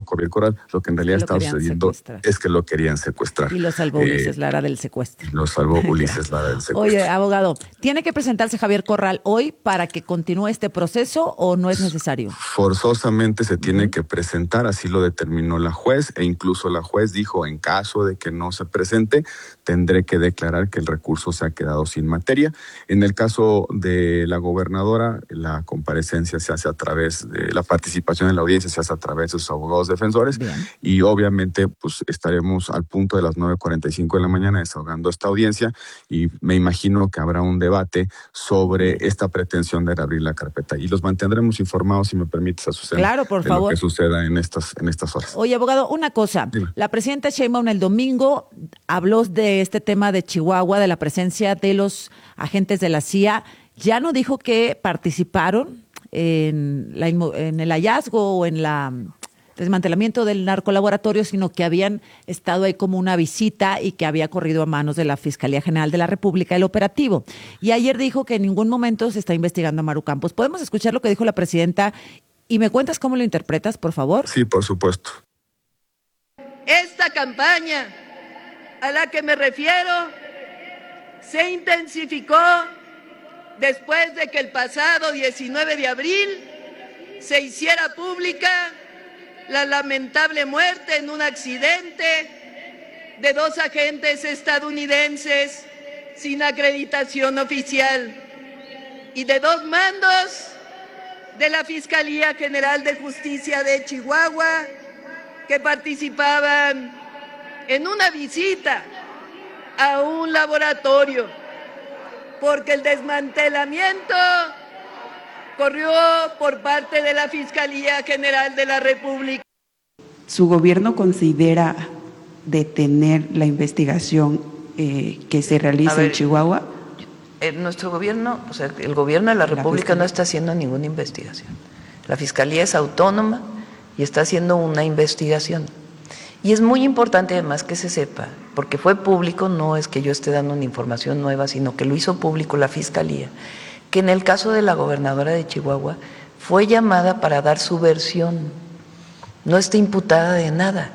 Javier Corral. Lo que en realidad estaba sucediendo es que lo querían secuestrar. Y lo salvó Ulises Lara del secuestro. Lo salvó Ulises Lara del secuestro. Oye, abogado, ¿tiene que presentarse Javier Corral hoy para que continúe este proceso o no es necesario? Forzosamente se tiene que presentar, así lo determinó la juez, e incluso la juez dijo, en caso de que no se presente, tendré que declarar que el recurso se ha quedado sin materia. En el caso de la gobernadora, la comparecencia se hace a través de la participación en la audiencia, se hace a través de sus abogados defensores. Bien. Y obviamente pues estaremos al punto de las 9:45 de la mañana desahogando esta audiencia y me imagino que habrá un debate sobre esta pretensión de reabrir la carpeta y los mantendremos informados, si me permites, Azucena. Claro, por favor. Lo que suceda en estas horas. Oye, abogado, una cosa. Dime. La presidenta Sheinbaum el domingo habló de este tema de Chihuahua, de la presencia de los agentes de la CIA. Ya no dijo que participaron en el hallazgo o en el desmantelamiento del narcolaboratorio, sino que habían estado ahí como una visita y que había corrido a manos de la Fiscalía General de la República el operativo. Y ayer dijo que en ningún momento se está investigando a Maru Campos. ¿Podemos escuchar lo que dijo la presidenta? ¿Y me cuentas cómo lo interpretas, por favor? Sí, por supuesto. Esta campaña a la que me refiero se intensificó después de que el pasado 19 de abril se hiciera pública la lamentable muerte en un accidente de 2 agentes estadounidenses sin acreditación oficial y de 2 mandos de la Fiscalía General de Justicia de Chihuahua que participaban en una visita a un laboratorio, porque el desmantelamiento corrió por parte de la Fiscalía General de la República. ¿Su gobierno considera detener la investigación que se realiza en Chihuahua? Nuestro gobierno, o sea, el gobierno de la República no está haciendo ninguna investigación. La Fiscalía es autónoma y está haciendo una investigación. Y es muy importante además que se sepa, porque fue público, no es que yo esté dando una información nueva, sino que lo hizo público la Fiscalía, que en el caso de la gobernadora de Chihuahua fue llamada para dar su versión, no está imputada de nada.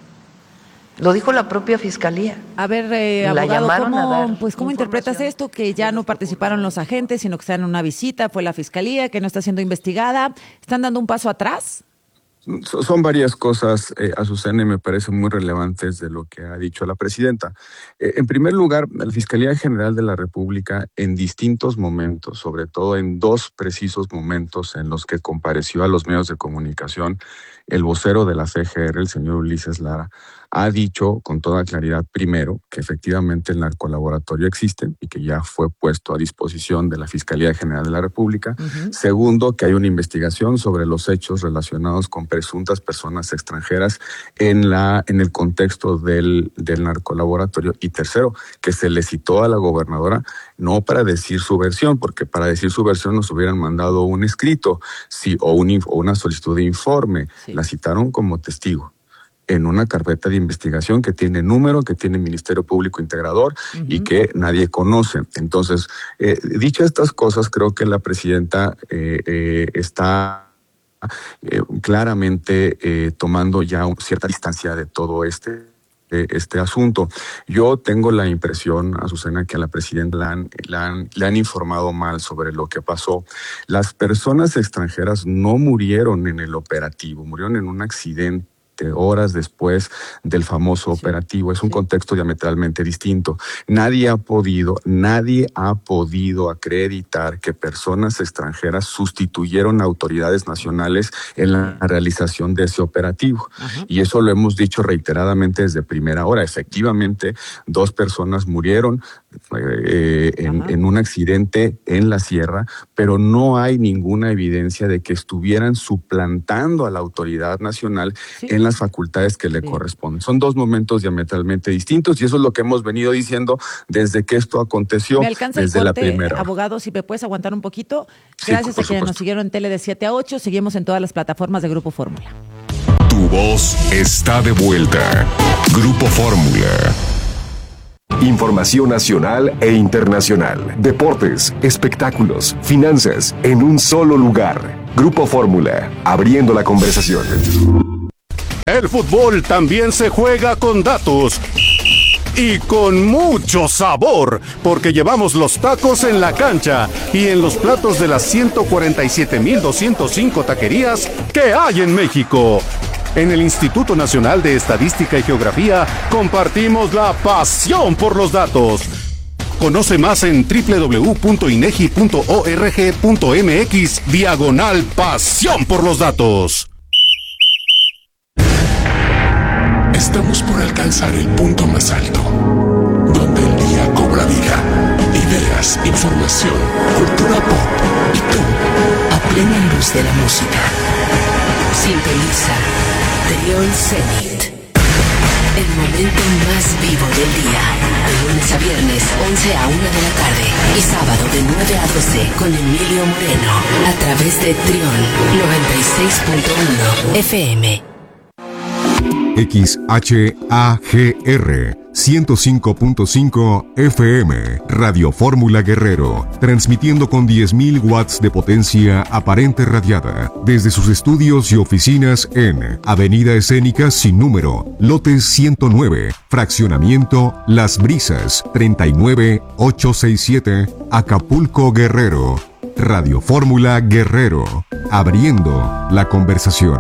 Lo dijo la propia Fiscalía. A ver, abogado, ¿cómo interpretas esto? Que ya no participaron los agentes, sino que están en una visita, fue la Fiscalía, que no está siendo investigada. ¿Están dando un paso atrás? Son varias cosas, Azucena, y me parecen muy relevantes de lo que ha dicho la presidenta. En primer lugar, la Fiscalía General de la República en distintos momentos, sobre todo en 2 precisos momentos en los que compareció a los medios de comunicación, el vocero de la CGR, el señor Ulises Lara, ha dicho con toda claridad, primero, que efectivamente el narcolaboratorio existe y que ya fue puesto a disposición de la Fiscalía General de la República. Uh-huh. Segundo, que hay una investigación sobre los hechos relacionados con presuntas personas extranjeras en el contexto del narcolaboratorio. Y tercero, que se le citó a la gobernadora no para decir su versión, porque para decir su versión nos hubieran mandado un escrito o una solicitud de informe. Sí. La citaron como testigo en una carpeta de investigación que tiene número, que tiene Ministerio Público Integrador uh-huh. y que nadie conoce. Entonces, dicho estas cosas, creo que la presidenta está claramente tomando ya cierta distancia de todo este asunto. Yo tengo la impresión, Azucena, que a la presidenta le han informado mal sobre lo que pasó. Las personas extranjeras no murieron en el operativo, murieron en un accidente horas después del famoso operativo. Es un contexto diametralmente distinto. Nadie ha podido acreditar que personas extranjeras sustituyeron a autoridades nacionales en la realización de ese operativo. Ajá. Y eso lo hemos dicho reiteradamente desde primera hora. Efectivamente, 2 personas murieron en un accidente en la sierra, pero no hay ninguna evidencia de que estuvieran suplantando a la autoridad nacional en las facultades que le corresponden. Son 2 momentos diametralmente distintos y eso es lo que hemos venido diciendo desde que esto aconteció, desde la primera. Abogado, si me puedes aguantar un poquito. Gracias a quienes nos siguieron en tele de 7 a 8. Seguimos en todas las plataformas de Grupo Fórmula. Tu voz está de vuelta. Grupo Fórmula. Información nacional e internacional, deportes, espectáculos, finanzas, en un solo lugar. Grupo Fórmula, abriendo la conversación. El fútbol también se juega con datos. Y con mucho sabor, porque llevamos los tacos en la cancha y en los platos de las 147,205 taquerías que hay en México. En el Instituto Nacional de Estadística y Geografía compartimos la pasión por los datos. Conoce más en www.inegi.org.mx/pasión por los datos. Estamos por alcanzar el punto más alto, donde el día cobra vida. Ideas, información, cultura pop y tú, a plena luz de la música. Sintoniza Trión Zenit. El momento más vivo del día. De lunes a viernes, 11 a 1 de la tarde. Y sábado de 9 a 12 con Emilio Moreno. A través de Trión 96.1 FM. XHAGR 105.5 FM, Radio Fórmula Guerrero, transmitiendo con 10.000 watts de potencia aparente radiada, desde sus estudios y oficinas en Avenida Escénica sin número, lote 109, fraccionamiento Las Brisas, 39867, Acapulco, Guerrero. Radio Fórmula Guerrero, abriendo la conversación.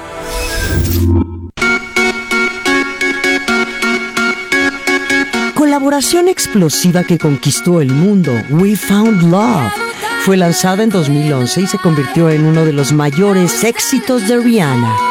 Colaboración explosiva que conquistó el mundo, We Found Love. Fue lanzada en 2011 y se convirtió en uno de los mayores éxitos de Rihanna.